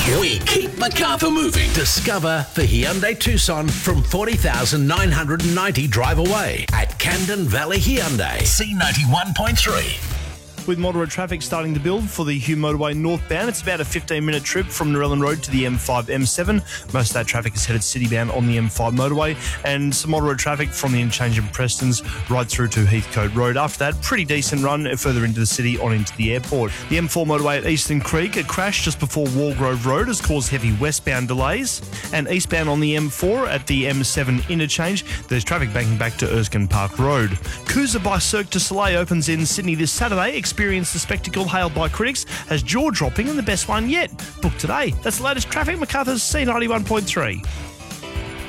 We keep Macarthur moving. Discover the Hyundai Tucson from 40,990 drive away at Camden Valley Hyundai. C91.3. With moderate traffic starting to build for the Hume Motorway northbound. It's about a 15-minute trip from Narellan Road to the M5, M7. Most of that traffic is headed citybound on the M5 motorway, and some moderate traffic from the interchange in Prestons right through to Heathcote Road. After that, pretty decent run further into the city on into the airport. The M4 motorway at Eastern Creek, a crash just before Walgrove Road has caused heavy westbound delays, and eastbound on the M4 at the M7 interchange, there's traffic banking back to Erskine Park Road. Cruiser by Cirque du Soleil opens in Sydney this Saturday. Experience the spectacle hailed by critics as jaw-dropping and the best one yet. Book today. That's the latest traffic. Macarthur's C91.3.